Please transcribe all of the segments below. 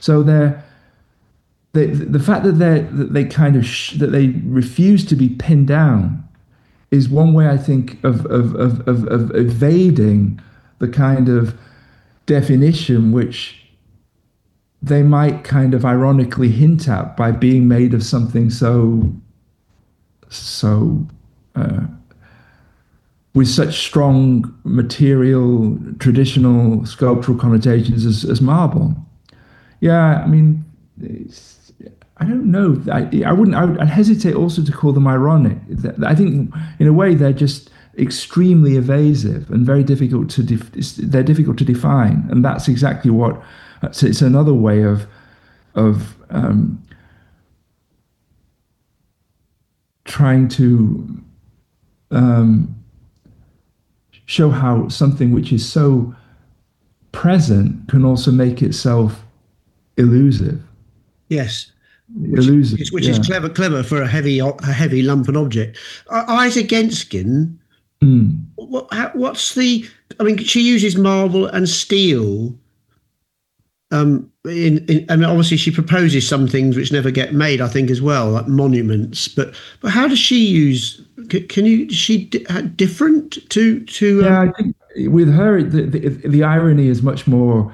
So the fact that they kind of that they refuse to be pinned down is one way, I think, of evading the kind of definition which they might kind of ironically hint at by being made of something so with such strong material, traditional sculptural connotations as marble. Yeah, I mean, I don't know. I'd hesitate also to call them ironic. I think, in a way, they're just extremely evasive and very difficult to they're difficult to define, and that's exactly what. It's another way of trying to show how something which is so present can also make itself elusive. Yes. Elusive, which is clever for a heavy lumpen object. Isaac Genskin, what's the? I mean, she uses marble and steel. I mean, obviously she proposes some things which never get made, I think, as well, like monuments. But how does she use? Is she different to? Yeah, I think with her the irony is much more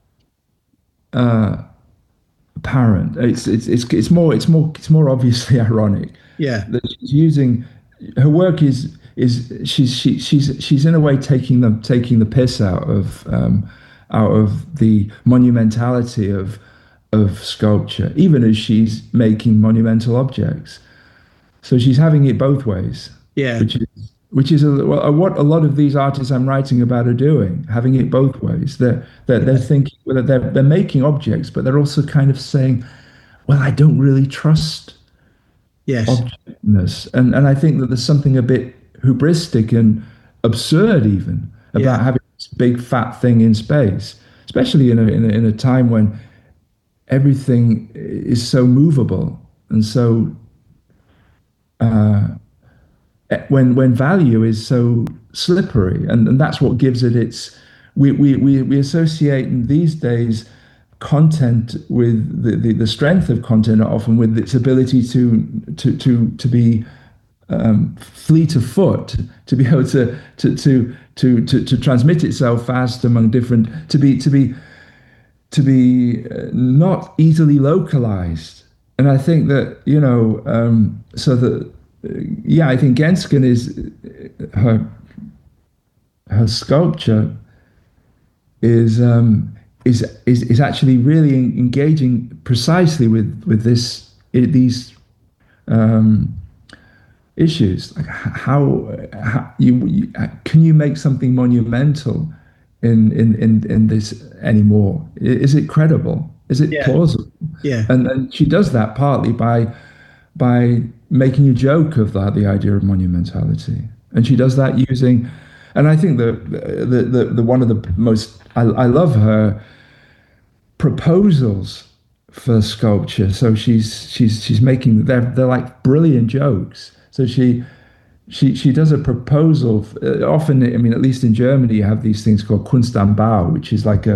apparent. It's more obviously ironic. Yeah, that she's using her work is she's in a way taking the piss out of the monumentality of sculpture, even as she's making monumental objects. So she's having it both ways. Yeah, which is what a lot of these artists I'm writing about are doing, having it both ways. They're thinking that they're making objects, but they're also kind of saying, well, I don't really trust objectness, and I think that there's something a bit hubristic and absurd even about having this big fat thing in space, especially in a time when everything is so movable and so when value is so slippery, and that's what gives it its. We associate these days content with the strength of content, often with its ability to be fleet of foot, to be able to transmit itself fast among different, to be not easily localized. And I think that I think Genskin is her sculpture is actually really engaging precisely with these issues. Like how you can you make something monumental in this anymore? Is it credible? Is it plausible? Yeah. And she does that partly by making a joke of the idea of monumentality, and she does that using. And I think the one of the most I love her proposals for sculpture. So she's making they're like brilliant jokes. So she does a proposal. Often, I mean, at least in Germany, you have these things called Kunst am Bau, which is like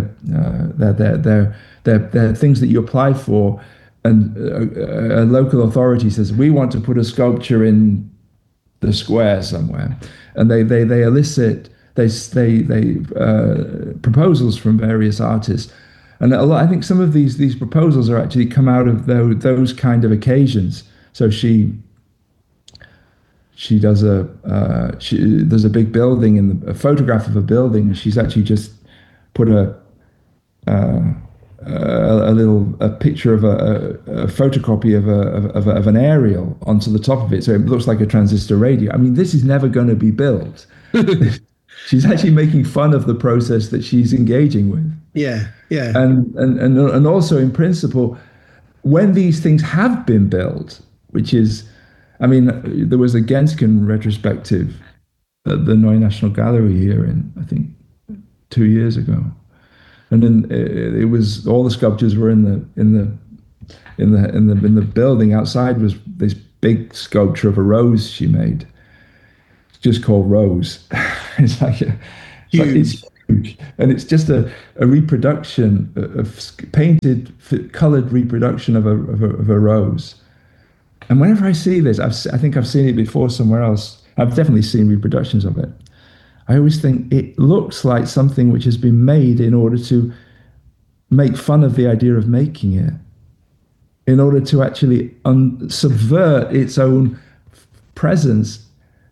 they're things that you apply for, and a local authority says, we want to put a sculpture in the square somewhere, and they elicit proposals from various artists, and I think some of these proposals are actually come out of those kind of occasions. So she does there's a big building a photograph of a building, and she's actually just put a picture of a photocopy of an aerial onto the top of it, so it looks like a transistor radio. I mean, this is never going to be built. She's actually making fun of the process that she's engaging with. Yeah. And also, in principle, when these things have been built, which is, I mean, there was a Genskin retrospective at the Neue National Gallery here I think 2 years ago. And then it was all the sculptures were in the building. Outside was this big sculpture of a rose she made. It's just called Rose. It's huge, and it's just a reproduction of painted, colored reproduction of a rose. And whenever I see this, I think I've seen it before somewhere else. I've definitely seen reproductions of it. I always think it looks like something which has been made in order to make fun of the idea of making it, in order to actually subvert its own presence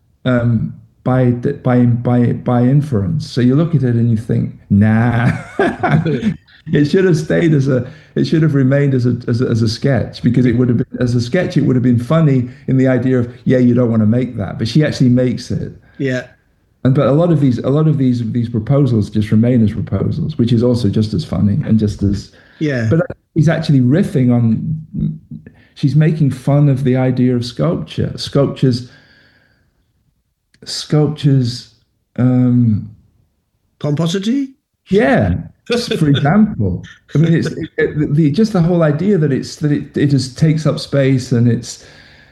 by inference. So you look at it and you think, nah, it should have stayed it should have remained as a sketch, because it would have been, as a sketch, it would have been funny in the idea of, yeah, you don't want to make that, but she actually makes it. Yeah. But a lot of these proposals just remain as proposals, which is also just as funny and just as, yeah. But he's actually riffing on. She's making fun of the idea of sculpture. Sculptures. Pomposity. Yeah. For example, I mean, it's just the whole idea that it just takes up space, and it's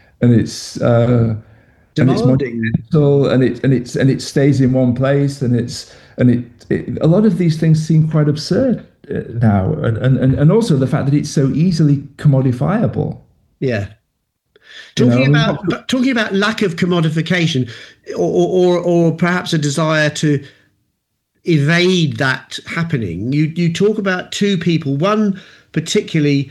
demanding, and it stays in one place, and a lot of these things seem quite absurd now, and also the fact that it's so easily commodifiable. Yeah. Talking about lack of commodification, or perhaps a desire to evade that happening. You talk about two people, one particularly,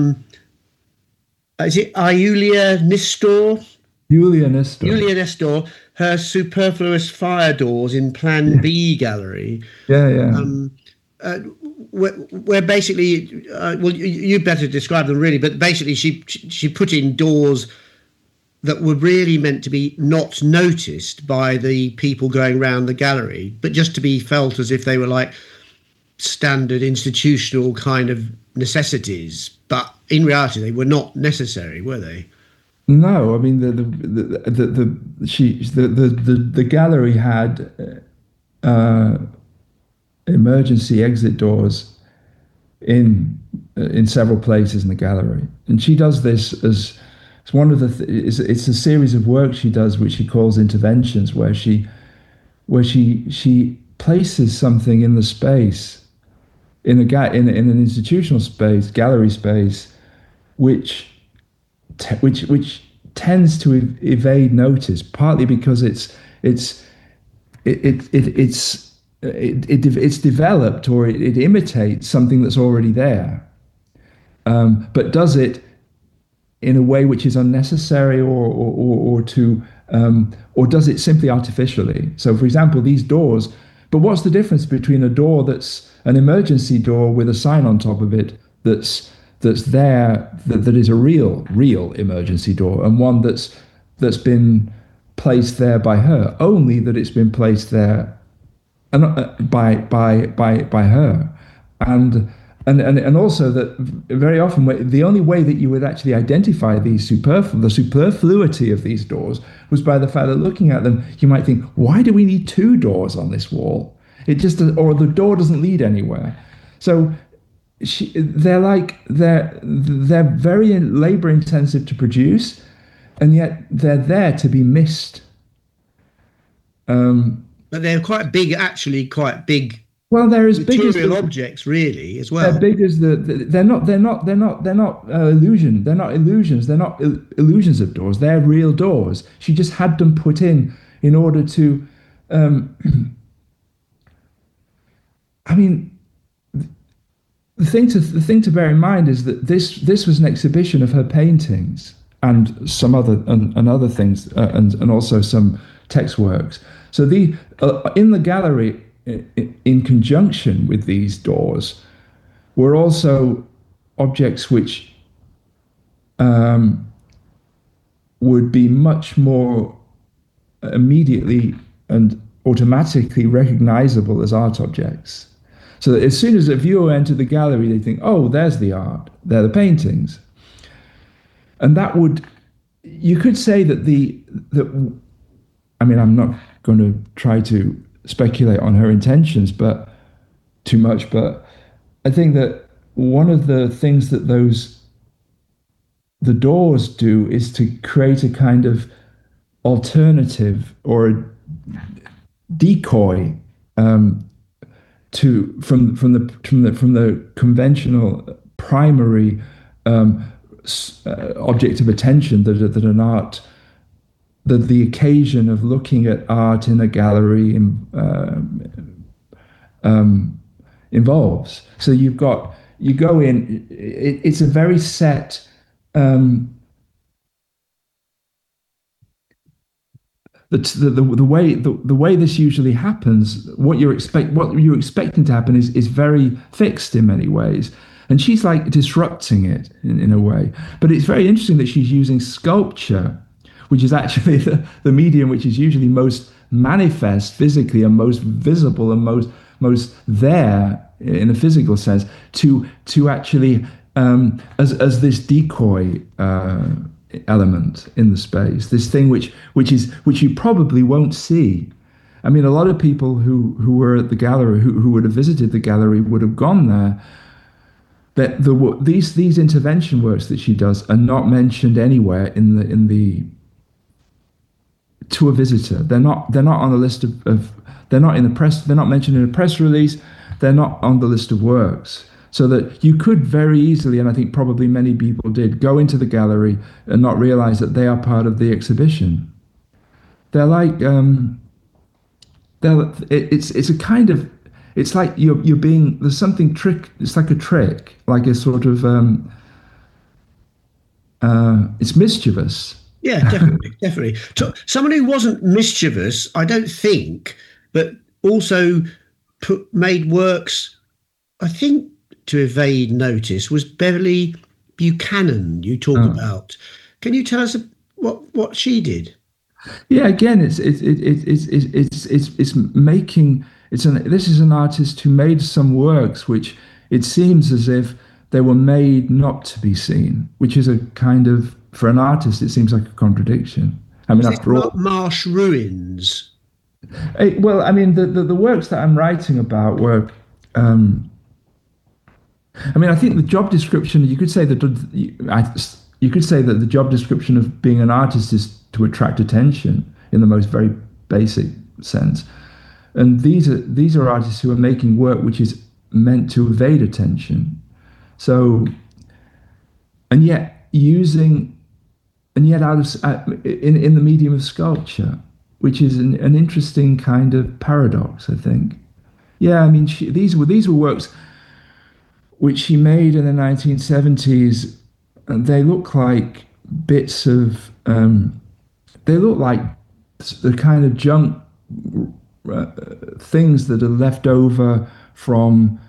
is it Iulia Nistor? Julia Nestor. Julia Nestor, her superfluous fire doors in Plan B gallery. Yeah. Where basically, well, you better describe them really, but basically she put in doors that were really meant to be not noticed by the people going around the gallery, but just to be felt as if they were like standard institutional kind of necessities. But in reality, they were not necessary, were they? No, I mean the gallery had emergency exit doors in several places in the gallery, and she does this as it's one of the it's a series of work she does, which she calls interventions, where she places something in the space, in an institutional space, gallery space, which tends to evade notice, partly because it's developed, or it imitates something that's already there, but does it in a way which is unnecessary, or does it simply artificially. So, for example, these doors. But what's the difference between a door that's an emergency door with a sign on top of it that's there, that is a real emergency door, and one that's been placed there by her? Only that it's been placed there by her, and also that very often the only way that you would actually identify the superfluity of these doors was by the fact that, looking at them, you might think, why do we need two doors on this wall? Or the door doesn't lead anywhere. So they're very labor intensive to produce, and yet they're there to be missed. But they're quite big, actually quite big. Well, they're as big as objects, really, as well. They're big as they're not illusion. They're not illusions. They're not illusions of doors. They're real doors. She just had them put in order to. I mean, the thing to bear in mind is that this was an exhibition of her paintings and some other things, and also some text works. So in the gallery, in conjunction with these doors, were also objects which would be much more immediately and automatically recognizable as art objects. So that as soon as a viewer entered the gallery, they think, oh, there's the art, they're the paintings. And you could say that I mean, I'm not going to try to speculate on her intentions too much, but I think that one of the things that the doors do is to create a kind of alternative or a decoy from the conventional primary object of attention that an art, that the occasion of looking at art in a gallery involves. So you go in, it's a very set. The way this usually happens, what you're expecting to happen is very fixed in many ways, and she's like disrupting it in a way. But it's very interesting that she's using sculpture, which is actually the medium which is usually most manifest physically and most visible and most there in a physical sense, to actually as this decoy element in the space, this thing which you probably won't see. I mean, a lot of people who were at the gallery, who would have visited the gallery, would have gone there. But these intervention works that she does are not mentioned anywhere in the to a visitor. They're not on the list of they're not in the press. They're not mentioned in a press release. They're not on the list of works. So that you could very easily, and I think probably many people did, go into the gallery and not realize that they are part of the exhibition. They're like, it's a kind of, it's like you're being, there's something trick, it's like a trick, like a sort of, it's mischievous. Yeah, definitely, definitely. So someone who wasn't mischievous, I don't think, but also made works, I think, to evade notice, was Beverly Buchanan. You talk about. Can you tell us what she did? Yeah, again, this is an artist who made some works which it seems as if they were made not to be seen, which is a kind of, for an artist, it seems like a contradiction. I mean, after all, Marsh Ruins. Well, I mean, the works that I'm writing about were. I mean, I think the job description, you could say that the job description of being an artist is to attract attention in the most very basic sense. And these are artists who are making work which is meant to evade attention. So, and yet out of in the medium of sculpture, which is an interesting kind of paradox, I think. Yeah, I mean, these were works which she made in the 1970s, and they look like bits of, they look like the kind of junk things that are left over from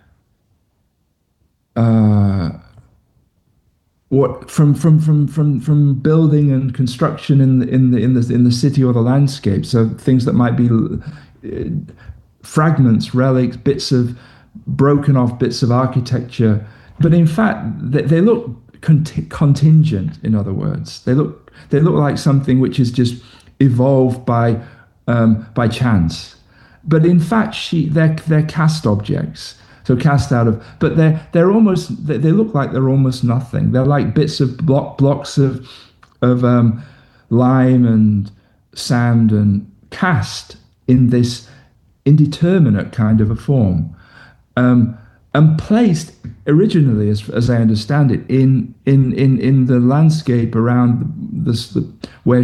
from building and construction in the city or the landscape. So things that might be fragments, relics, bits of broken off bits of architecture, but in fact they look contingent. In other words, they look like something which is just evolved by chance. But in fact, they're cast objects, so cast out of. But they look like they're almost nothing. They're like bits of blocks of lime and sand and cast in this indeterminate kind of a form. And placed originally, as I understand it, in the landscape around where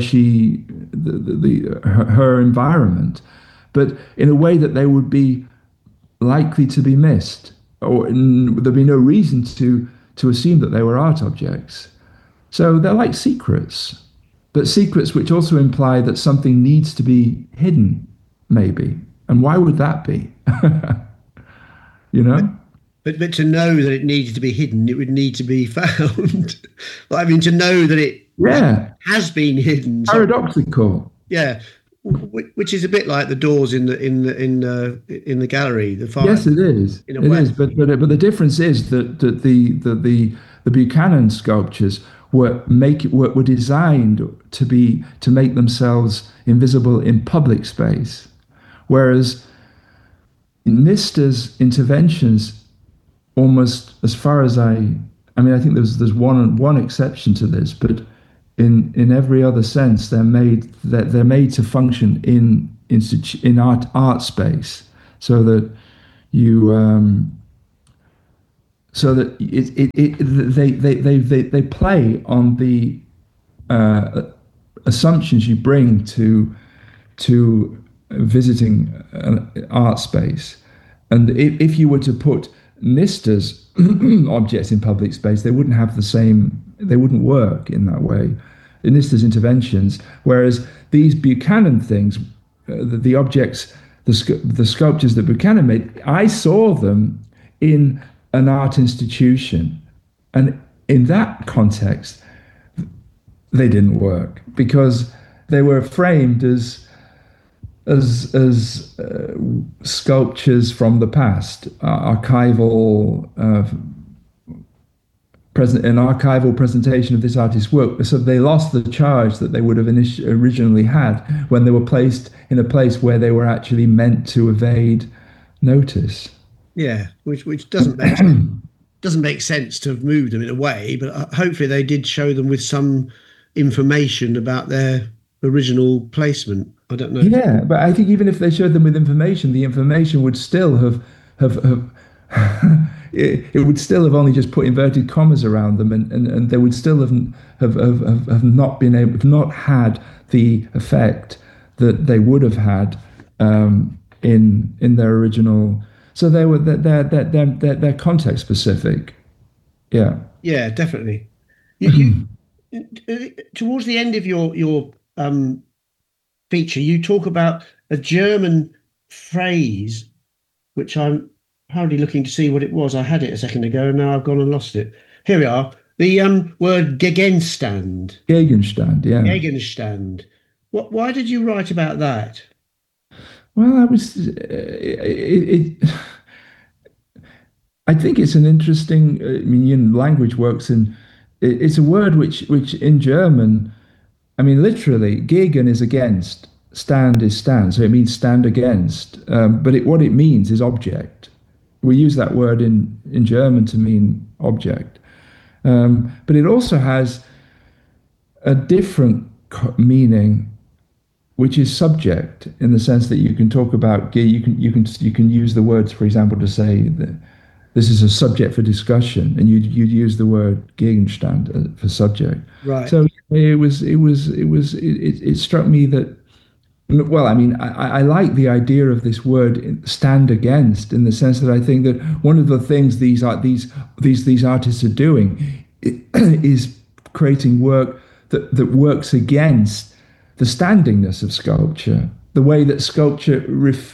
her environment, but in a way that they would be likely to be missed, or there'd be no reason to assume that they were art objects. So they're like secrets, but secrets which also imply that something needs to be hidden, maybe. And why would that be? You know? But to know that it needed to be hidden, it would need to be found. I mean, to know that it has been hidden. Paradoxical. Yeah, which is a bit like the doors in the gallery. Yes, it is. It is. But the difference is that the Buchanan sculptures were designed to make themselves invisible in public space, whereas Nista's interventions, almost as far as I mean, I think there's one exception to this, but in every other sense, they're made to function in art space, so that You so that they play on the assumptions you bring to visiting an art space. And if you were to put Nista's objects in public space, they wouldn't have the same, they wouldn't work in that way. Nista's interventions, whereas these Buchanan things, the objects, the sculptures that Buchanan made, I saw them in an art institution. And in that context, they didn't work because they were framed as sculptures from the past, archival an archival presentation of this artist's work. So they lost the charge that they would have originally had when they were placed in a place where they were actually meant to evade notice. Yeah, which doesn't make sense. Doesn't make sense to have moved them in a way, but hopefully they did show them with some information about their original placement. I don't know. Yeah, but I think even if they showed them with information, the information would still have it would still have only just put inverted commas around them, and they would still have not been able, have not had the effect that they would have had in their original. So they were they're context specific. Yeah. Yeah, definitely. Towards the end of your feature, you talk about a German phrase, which I'm hardly looking to see what it was. I had it a second ago, and now I've gone and lost it. Here we are. The word Gegenstand. Gegenstand, yeah. Gegenstand. Why did you write about that? Well, I think it's an interesting. I mean, language works, and it's a word which in German, I mean, literally, gegen is against, stand is stand, so it means stand against. But what it means is object. We use that word in German to mean object, but it also has a different meaning, which is subject, in the sense that you can talk about, you can use the words, for example, to say that this is a subject for discussion, and you'd use the word Gegenstand for subject. Right. So it struck me that, well, I mean, I like the idea of this word stand against, in the sense that I think that one of the things these artists are doing is creating work that works against the standingness of sculpture, the way that sculpture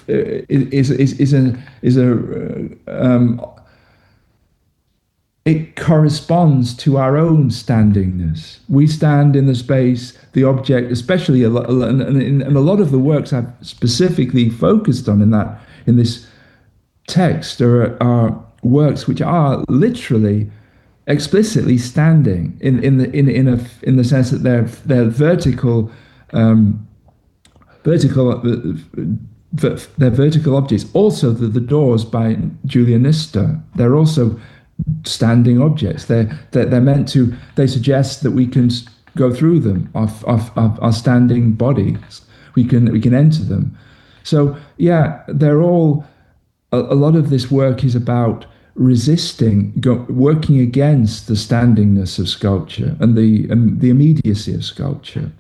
it corresponds to our own standingness. We stand in the space, the object, especially and a lot of the works I've specifically focused on in this text are works which are literally explicitly standing in the sense that they're vertical they're vertical objects. Also, the doors by Julia Nista, they're also standing objects. They're meant to. They suggest that we can go through them. Our standing bodies. We can enter them. So yeah, they're all. A lot of this work is about resisting, working against the standingness of sculpture and the immediacy of sculpture,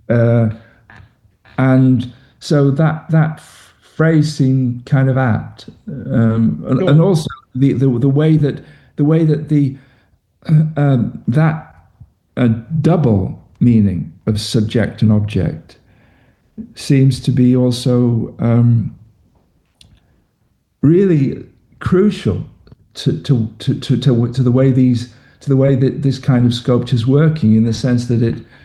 and so that phrase seemed kind of apt, and also the way that that double meaning of subject and object seems to be also really crucial to the way that this kind of sculpture is working, in the sense that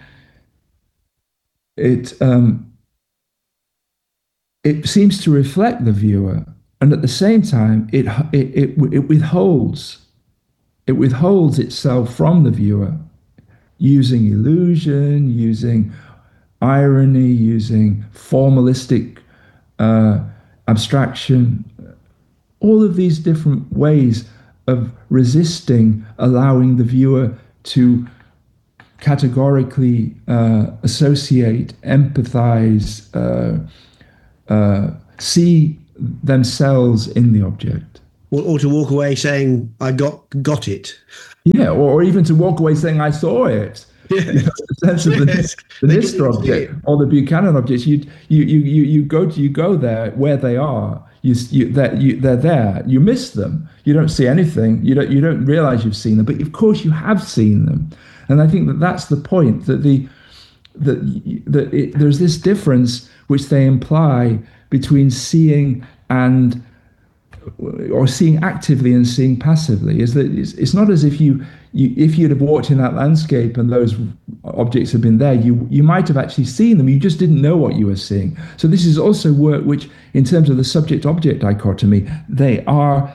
it seems to reflect the viewer, and at the same time it withholds itself from the viewer, using illusion, using irony, using formalistic abstraction, all of these different ways of resisting allowing the viewer to categorically associate, empathize, see themselves in the object. Or to walk away saying, I got it. Yeah, or even to walk away saying, I saw it. Yeah. You know, the sense of the NIST object or the Buchanan objects. You go there where they are. They're there. You miss them. You don't see anything. You don't realize you've seen them, but of course you have seen them. And I think that's the point, that there's this difference which they imply between seeing and or seeing actively and seeing passively. Is that it's not as if if you'd have walked in that landscape and those objects had been there, you might have actually seen them. You just didn't know what you were seeing. So this is also work which, in terms of the subject-object dichotomy, they're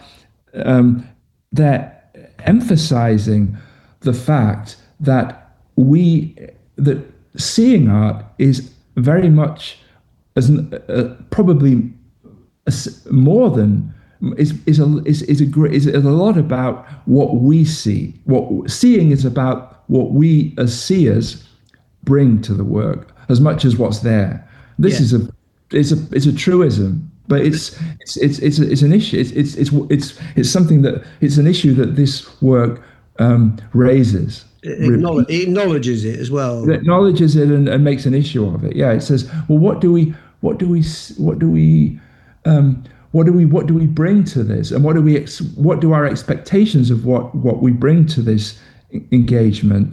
emphasizing the fact that seeing art is very much probably more than is a lot about what we see. What seeing is about what we as seers bring to the work as much as what's there. This is a truism, but it's an issue. It's something that it's an issue that this work raises. It acknowledges it as well. It acknowledges it and makes an issue of it. Yeah, it says, well, what do we bring to this, and what do our expectations of what we bring to this engagement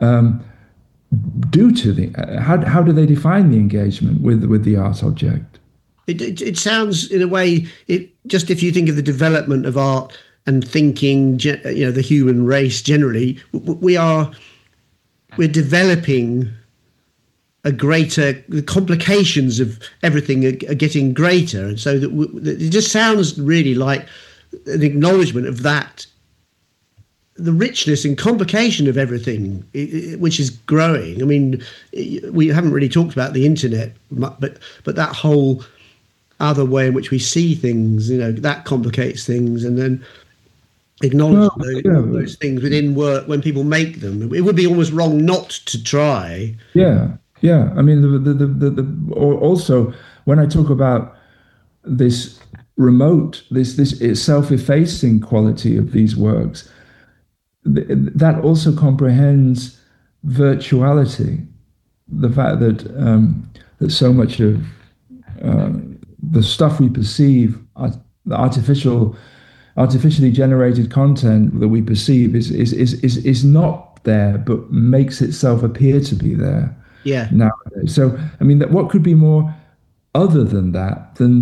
do to the how do they define the engagement with the art object? It sounds, in a way, just if you think of the development of art and thinking, the human race generally, we're developing the complications of everything are getting greater, and so that it just sounds really like an acknowledgement of that, the richness and complication of everything, which is growing. I mean, we haven't really talked about the internet, but that whole other way in which we see things, that complicates things, and then acknowledge those things within work when people make them. It would be almost wrong not to try. Yeah, I mean, also when I talk about this remote, this self-effacing quality of these works, that also comprehends virtuality. The fact that so much of the stuff we perceive, the artificially generated content that we perceive, is not there, but makes itself appear to be there. Yeah. Nowadays, so I mean, what could be more other than that, than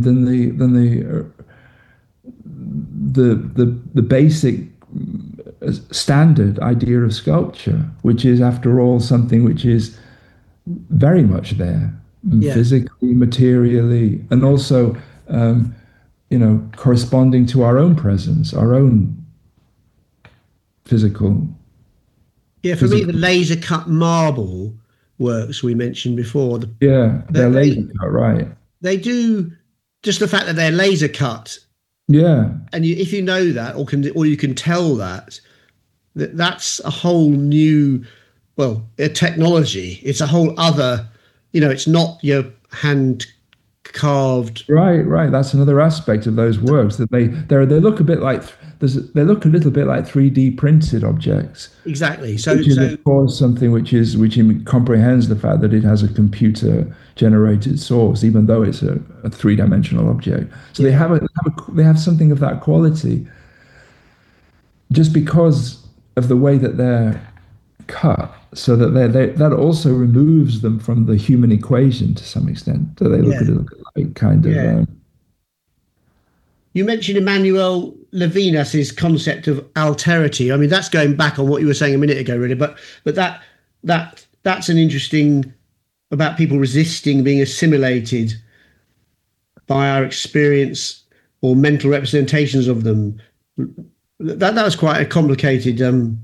the basic standard idea of sculpture, which is, after all, something which is very much there, physically, materially, and also, corresponding to our own presence, our own physical. Yeah, for me, the laser cut marble works we mentioned before. They're laser cut, right? They do, just the fact that they're laser cut. Yeah, and if you know that, or you can tell that's a whole new, a technology. It's a whole other, it's not your hand carved. Right. That's another aspect of those works, that they look a bit like. They look a little bit like 3D printed objects. Exactly. So, which is, of course, something which comprehends the fact that it has a computer-generated source, even though it's a three-dimensional object. So they have something of that quality, just because of the way that they're cut, so that that also removes them from the human equation to some extent. So they look a little bit like kind of. You mentioned Emmanuel Levinas's concept of alterity. I mean, that's going back on what you were saying a minute ago, really. But that's an interesting, about people resisting being assimilated by our experience or mental representations of them. That was quite a complicated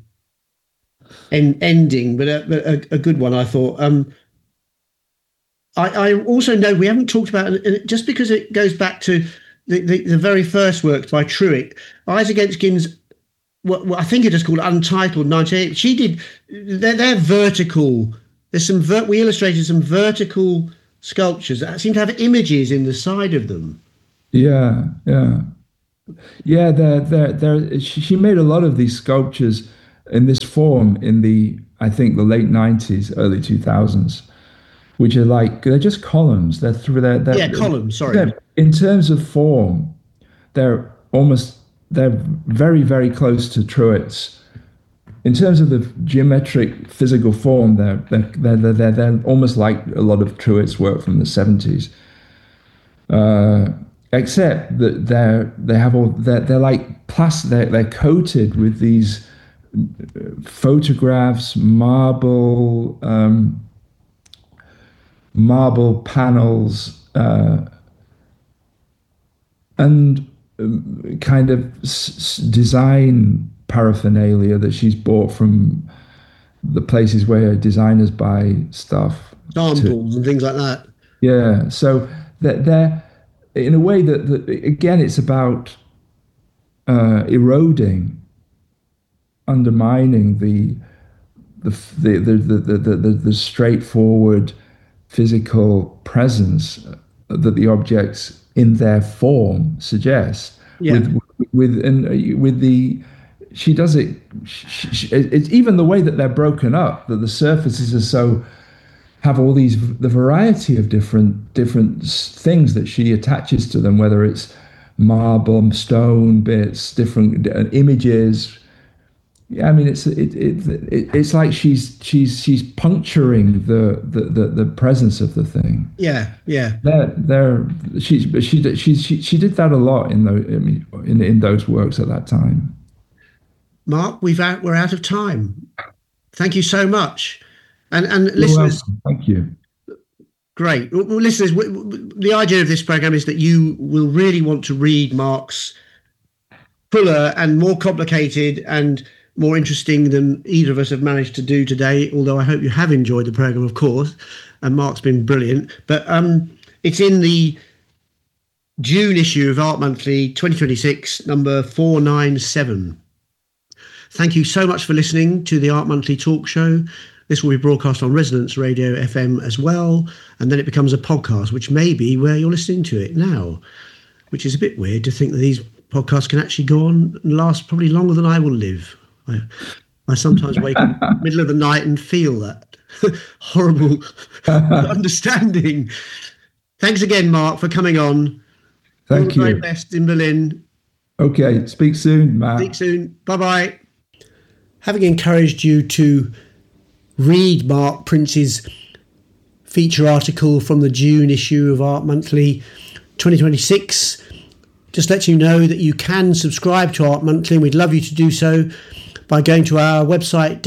ending, but a good one, I thought. I also know we haven't talked about, and just because it goes back to the very first work by Truitt, Eyes Against Skin's, what I think it is called Untitled 98. She did, they're vertical. There's we illustrated some vertical sculptures that seem to have images in the side of them. Yeah, yeah. Yeah, she made a lot of these sculptures in this form in I think, the late 90s, early 2000s, which are like, they're just columns. Yeah, column. Sorry. In terms of form, they're almost, they're very, very close to Truett's. In terms of the geometric physical form, they're almost like a lot of Truett's work from the 70s. Except that they're like they're coated with these photographs, marble panels, and kind of design paraphernalia that she's bought from the places where designers buy stuff, samples and things like that. Yeah, so they're in a way that again, it's about eroding, undermining the straightforward physical presence that the objects in their form suggest. Yeah. With the she does it. It's even the way that they're broken up, that the surfaces are so, have all the variety of different things that she attaches to them, whether it's marble, stone bits, different images. Yeah, I mean, it's like she's puncturing the presence of the thing. Yeah, yeah. She did that a lot in those works at that time. Mark, we're out of time. Thank you so much. And listeners, thank you. Great. Well, listeners, the idea of this program is that you will really want to read Mark's fuller and more complicated and more interesting than either of us have managed to do today, although I hope you have enjoyed the program, of course, and Mark's been brilliant. But it's in the June issue of Art Monthly 2026, number 497. Thank you so much for listening to the Art Monthly talk show. This will be broadcast on Resonance Radio FM as well, and then it becomes a podcast, which may be where you're listening to it now, which is a bit weird to think that these podcasts can actually go on and last probably longer than I will live. I sometimes wake up in the middle of the night and feel that horrible understanding. Thanks again, Mark, for coming on. Thank you. All the very best in Berlin. Okay, speak soon, Matt. Speak soon. Bye-bye. Having encouraged you to read Mark Prince's feature article from the June issue of Art Monthly 2026, just let you know that you can subscribe to Art Monthly, and we'd love you to do so by going to our website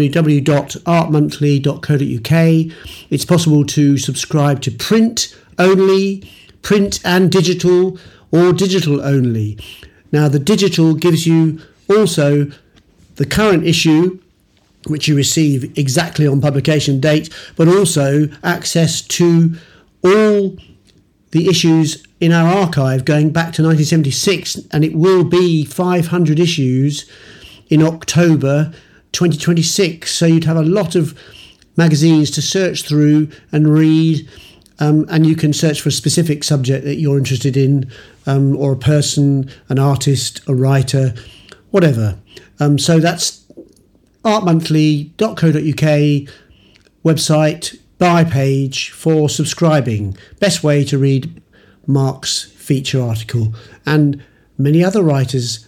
www.artmonthly.co.uk. It's possible to subscribe to print only, print and digital, or digital only. Now, the digital gives you also the current issue, which you receive exactly on publication date, but also access to all the issues in our archive going back to 1976, and it will be 500 issues in October 2026. So you'd have a lot of magazines to search through and read, and you can search for a specific subject that you're interested in, or a person, an artist, a writer, whatever. So that's artmonthly.co.uk website, buy page for subscribing. Best way to read Mark's feature article and many other writers'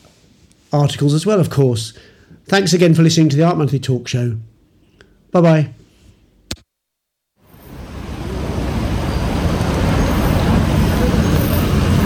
articles as well, of course. Thanks again for listening to the Art Monthly talk show. Bye-bye.